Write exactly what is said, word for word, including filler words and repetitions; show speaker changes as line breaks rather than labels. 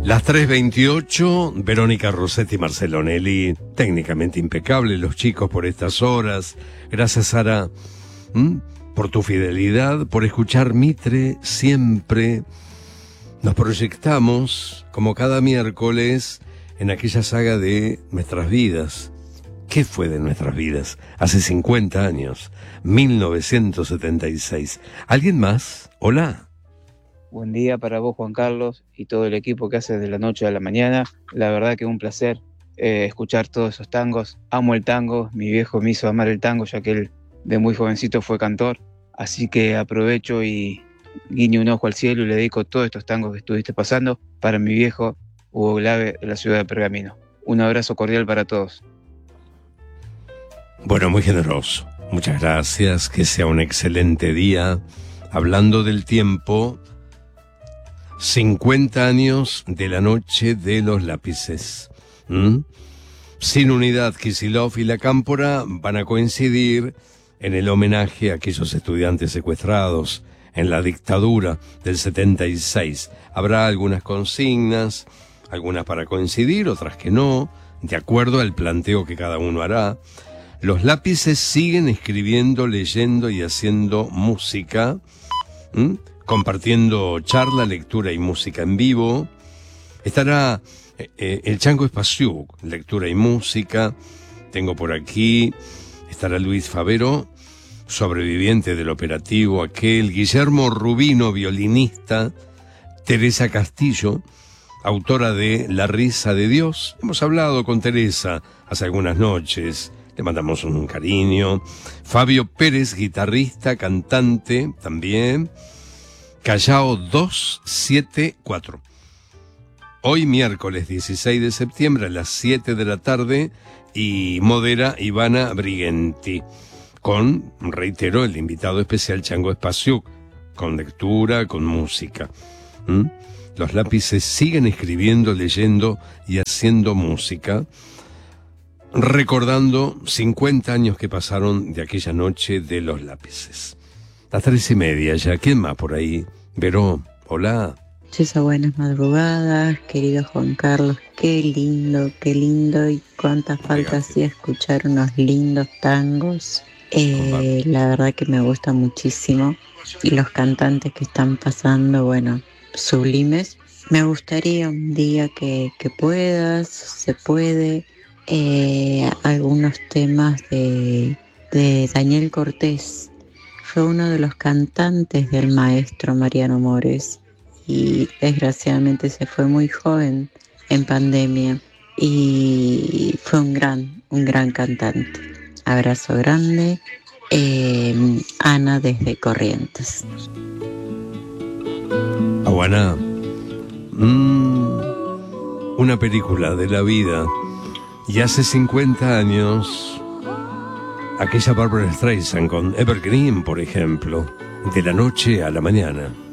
Las tres veintiocho, Verónica Rossetti y Marcelo Nelly, técnicamente impecable los chicos por estas horas. Gracias, Sara, ¿m? por tu fidelidad, por escuchar Mitre siempre. Nos proyectamos, como cada miércoles, en aquella saga de nuestras vidas. ¿Qué fue de nuestras vidas? Hace cincuenta años, mil novecientos setenta y seis. ¿Alguien más? Hola.
Buen día para vos, Juan Carlos, y todo el equipo que hace de la noche a la mañana. La verdad que un placer eh, escuchar todos esos tangos. Amo el tango, mi viejo me hizo amar el tango, ya que él de muy jovencito fue cantor. Así que aprovecho y guiño un ojo al cielo y le dedico todos estos tangos que estuviste pasando para mi viejo Hugo Glave de la ciudad de Pergamino. Un abrazo cordial para todos.
Bueno, muy generoso. Muchas gracias, que sea un excelente día. Hablando del tiempo, cincuenta años de la noche de los lápices. ¿Mm? Sin Unidad, Kicillof y La Cámpora van a coincidir en el homenaje a aquellos estudiantes secuestrados en la dictadura del setenta y seis. Habrá algunas consignas, algunas para coincidir, otras que no, de acuerdo al planteo que cada uno hará. Los lápices siguen escribiendo, leyendo y haciendo música, ¿Mm? compartiendo charla, lectura y música en vivo. Estará eh, el Chango Espasiuk, lectura y música. Tengo por aquí, estará Luis Favero, sobreviviente del operativo aquel, Guillermo Rubino, violinista, Teresa Castillo, autora de La risa de Dios. Hemos hablado con Teresa hace algunas noches, le mandamos un cariño. Fabio Pérez, guitarrista, cantante también. Callao dos siete cuatro. Hoy miércoles dieciséis de septiembre a las siete de la tarde y modera Ivana Brigenti con, reitero, el invitado especial Chango Espasiuk, con lectura, con música. ¿Mm? Los lápices siguen escribiendo, leyendo y haciendo música, recordando cincuenta años que pasaron de aquella noche de los lápices. Las tres y media ya. ¿Quién más por ahí? Veró, hola.
Muchas buenas madrugadas, querido Juan Carlos. Qué lindo, qué lindo y cuánta falta hacía escuchar unos lindos tangos. Eh, la verdad que me gusta muchísimo. Y los cantantes que están pasando, bueno, sublimes. Me gustaría un día que, que puedas, se puede, eh, algunos temas de, de Daniel Cortés. Fue uno de los cantantes del maestro Mariano Mores y desgraciadamente se fue muy joven en pandemia y fue un gran, un gran cantante. Abrazo grande, eh, Ana desde Corrientes.
Aguana, mm, una película de la vida. Y hace cincuenta años, aquella Barbra Streisand con Evergreen, por ejemplo, de la noche a la mañana.